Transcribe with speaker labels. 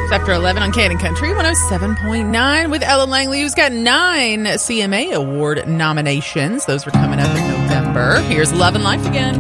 Speaker 1: It's after 11 on Cannon Country 107.9 with Ellen Langley, who's got 9 CMA Award nominations. Those are coming up in November. Here's Love and Life again.